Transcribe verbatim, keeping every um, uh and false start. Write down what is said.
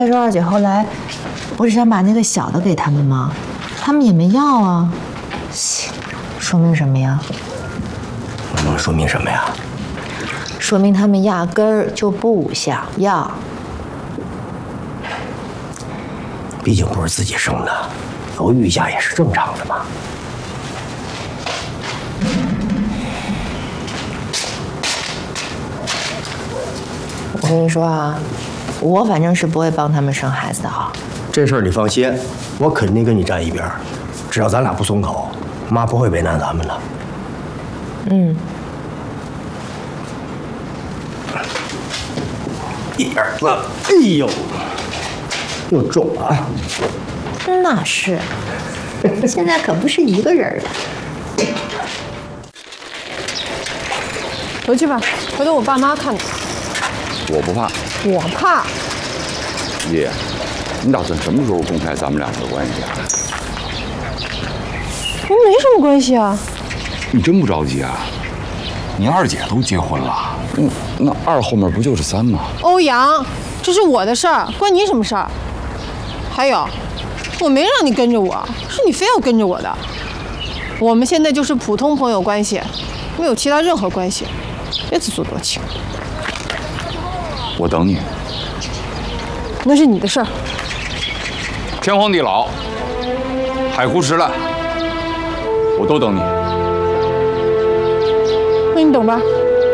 再说二姐后来不是想把那个小的给他们吗？他们也没要啊，说明什么呀？ 能说明什么呀？ 说明他们压根儿就不想要。 毕竟不是自己生的，犹豫一下也是正常的嘛。 我跟你说啊，我反正是不会帮他们生孩子的啊。 这事儿你放心，我肯定跟你站一边。只要咱俩不松口，妈不会为难咱们的。 嗯。 一二三，哎呦，又中了啊！ 那是，现在可不是一个人了。 回去吧，回头我爸妈看你。 我不怕。 我怕。 爷，你打算什么时候公开咱们两个的关系啊？ 我没什么关系啊。 你真不着急啊？ 你二姐都结婚了， 嗯，那二后面不就是三吗？ 欧阳，这是我的事儿，关你什么事儿？还有，我没让你跟着我，是你非要跟着我的。我们现在就是普通朋友关系，没有其他任何关系，别自作多情。 我等你。 那是你的事儿。 天荒地老，海枯石烂，我都等你。 那你等吧。